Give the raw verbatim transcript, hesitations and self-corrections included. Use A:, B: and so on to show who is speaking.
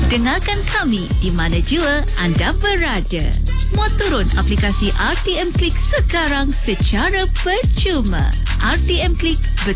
A: Dengarkan kami di mana jua anda berada. Muat turun aplikasi R T M Klik sekarang secara percuma. R T M Klik, betul